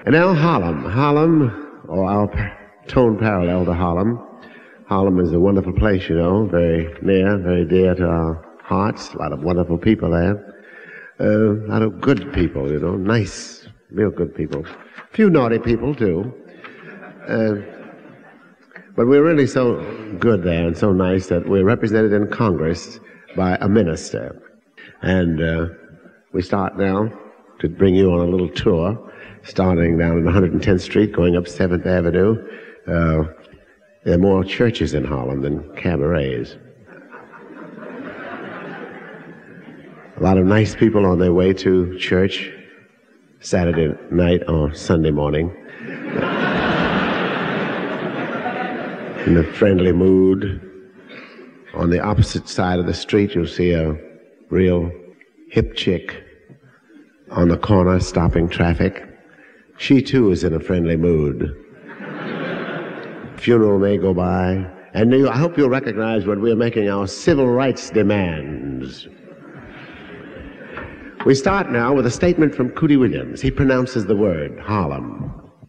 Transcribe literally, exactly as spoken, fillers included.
And now Harlem. Harlem, or our tone parallel to Harlem. Harlem is a wonderful place, you know, very near, very dear to our hearts. A lot of wonderful people there. Uh, a lot of good people, you know, nice, real good people. A few naughty people, too. Uh, but we're really so good there and so nice that we're represented in Congress by a minister. And uh, we start now to bring you on a little tour, starting down on one hundred tenth Street, going up seventh Avenue. Uh, there are more churches in Harlem than cabarets. A lot of nice people on their way to church Saturday night or Sunday morning. In a friendly mood. On the opposite side of the street, you'll see a real hip chick on the corner stopping traffic. She, too, is in a friendly mood. Funeral may go by. And you, I hope you'll recognize when we're making our civil rights demands. We start now with a statement from Cootie Williams. He pronounces the word Harlem.